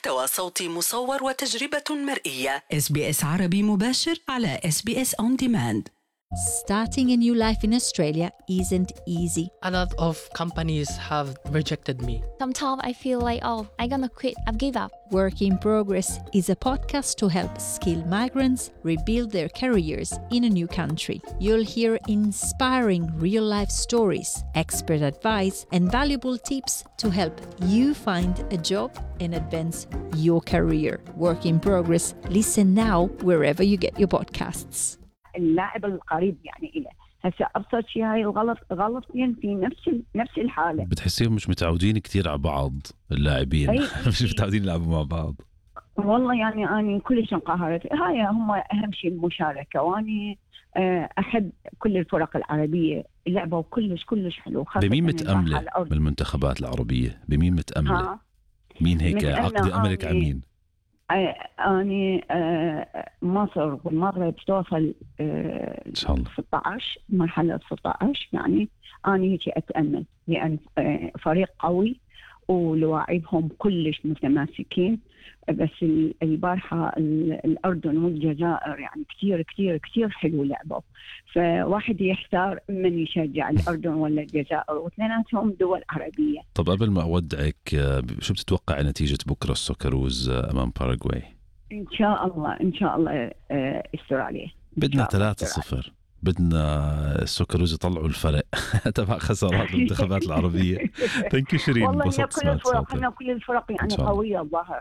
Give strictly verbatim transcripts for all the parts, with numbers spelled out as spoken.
محتوى صوتي مصور وتجربة مرئية. إس بي إس عربي مباشر على إس بي إس On Demand. Starting a new life in Australia isn't easy. A lot of companies have rejected me. Sometimes I feel like, oh, I'm gonna quit, I've give up. Work in Progress is a podcast to help skilled migrants rebuild their careers in a new country. You'll hear inspiring real-life stories, expert advice, and valuable tips to help you find a job and advance your career. Work in Progress. Listen now wherever you get your podcasts. اللاعب القريب يعني إله هسه أبسط شيء هاي الغلط غلطين في نفس نفس الحالة. بتحسيهم مش متعودين كتير على بعض اللاعبين مش متعودين يلعبوا مع بعض. والله يعني أنا كلش انقهرت. هاي هم أهم شيء المشاركة، وأني أحب كل الفرق العربية لعبوا كلش كلش حلو. بمين متأملة بالمنتخبات العربية؟ بمين متأملة؟ مين هيك عقد أملك على مين؟ أني مصر والمغرب توصل إن شاء الله ستة عشر مرحلة ستة عشر، يعني أنا هيك أتأمل، لأن فريق قوي ولواعبهم كلش متماسكين. بس البارحة الأردن والجزائر يعني كتير كتير كتير حلو لعبوا، فواحد يحتار من يشجع الأردن ولا الجزائر، واثنيناتهم دول عربية. طب قبل ما أودعك، شو بتتوقع نتيجة بكرة السوكروز أمام باراغواي؟ إن شاء الله إن شاء الله استراليا. بدنا ثلاثة صفر، بدنا السوكروز يطلعوا الفرق تبع خسارات المنتخبات العربية. ثانك يو شيرين، والله بسطت كل الفرق كل الفرق يعني قوية الظاهر،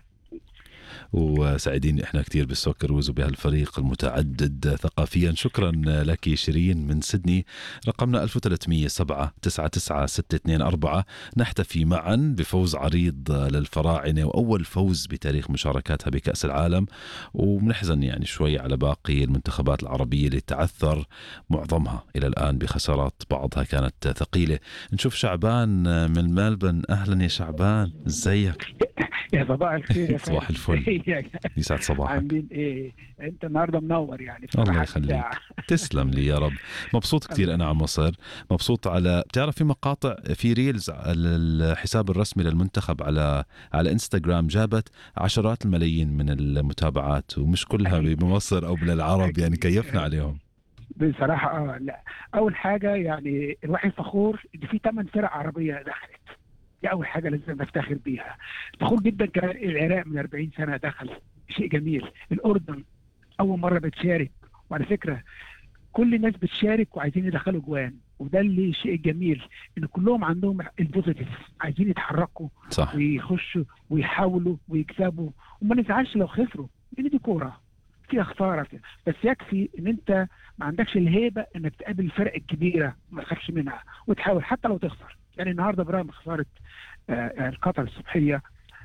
وسعيدين إحنا كتير بالسوكروز وبهالفريق المتعدد ثقافيا. شكرا لك شيرين من سيدني. رقمنا ألف وثلاثمية سبعة تسعة تسعة ستة اثنين أربعة. نحتفي معا بفوز عريض للفراعنة وأول فوز بتاريخ مشاركاتها بكأس العالم، وبنحزن يعني شوي على باقي المنتخبات العربية اللي تعثر معظمها إلى الآن بخسارات بعضها كانت ثقيلة. نشوف شعبان من ملبن. أهلا يا شعبان، ازيك؟ يا صباح الخير يا صباح الفل، يسعد صباحك. عاملين ايه؟ انت النهارده منور يعني. الله يخليك، تسلم لي يا رب. مبسوط كتير انا على مصر، مبسوط على بتعرف في مقاطع في ريلز على الحساب الرسمي للمنتخب على على انستغرام جابت عشرات الملايين من المتابعات، ومش كلها بمصر او بالعرب، يعني كيفنا عليهم بصراحه. اه لا، اول حاجه يعني الواحد فخور ان في ثمان فرق عربيه دخلت، دي أول حاجة لازم نفتخر بيها. فخور جدا كمان العراق من أربعين سنة دخل، شيء جميل. الأردن أول مرة بتشارك، وعلى فكرة كل الناس بتشارك وعايزين يدخلوا جوان، وده اللي شيء جميل إن كلهم عندهم البوزيتيف، عايزين يتحركوا صح، ويخشوا ويحاولوا ويكسبوا، وما نزعلش لو خسروا، لأن دي كورة فيها خسارة، بس يكفي إن أنت ما عندكش الهيبة إنك تقابل الفرق الكبيرة ما تخافش منها وتحاول حتى لو تخسر. يعني النهارده برغم خساره القطر الصبحيه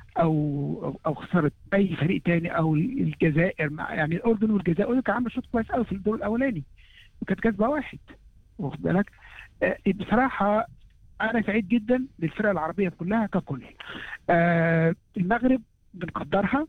او او خساره اي فريق تاني او الجزائر، مع يعني الاردن والجزائر كان عامل شوط كويس قوي في الدور الاولاني وكانت كسبه واحد، واخد بالك. بصراحه انا سعيد جدا للفرق العربيه كلها ككل. المغرب بنقدرها،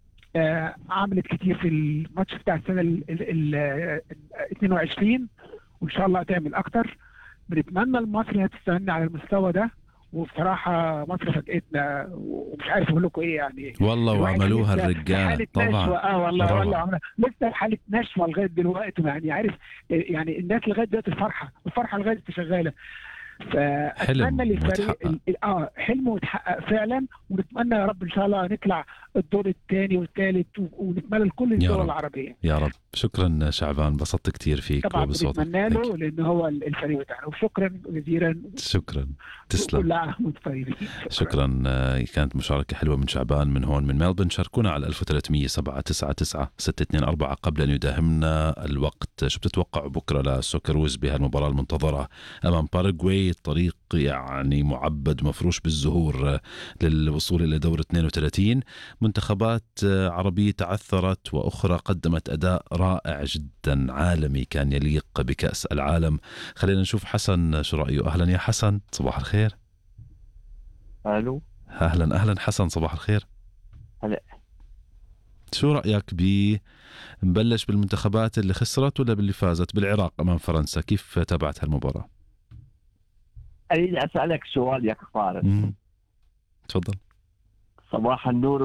عملت كتير في الماتش بتاع السنه ال اثنين وعشرين، وان شاء الله هتعمل اكتر. بنتمنى المصري هتستنى على المستوى ده، وبصراحة مصر فاجئتنا ومش عارف اقول لكم ايه يعني. والله وعملوها الرجال طبعا. اه والله والله عملها لسه حالة نشوة لغاية دلوقتي، يعني عارف يعني الناس لغاية دلوقتي الفرحة الفرحة لغاية دلوقتي شغالة. فأتمنى للفريق اه حلمه وتحقق فعلا، ونتمنى يا رب ان شاء الله نطلع الدور الثاني والثالث، ونتمنى لكل الدول العربية يا رب. شكرا شعبان، بسطت كتير فيك وبصوتك. طبعا بنتمنى له لانه هو الفريق بتاعنا، وشكرا جزيلا. شكرا، تسلم. كل عام وانتم طيبين. شكرا. كانت مشاركة حلوة من شعبان من هون من ملبن. شاركونا على ألف وثلاثمية سبعة تسعة تسعة ستة اثنين أربعة قبل أن يداهمنا الوقت. شو بتتوقع بكرة للسوكروز بهالمباراة المنتظرة أمام باراغواي؟ الطريق يعني معبد مفروش بالزهور للوصول إلى دور اثنين وثلاثين. منتخبات عربية تعثرت وأخرى قدمت أداء رائع جدا عالمي كان يليق بكأس العالم. خلينا نشوف حسن شو رأيه. أهلا يا حسن، صباح الخير. ألو. أهلا أهلا حسن، صباح الخير. هلا، شو رأيك بنبلش بالمنتخبات اللي خسرت ولا باللي فازت؟ بالعراق أمام فرنسا كيف تابعت هالمباراة؟ أريد أسألك سؤال يا خالد. تفضل. صباح النور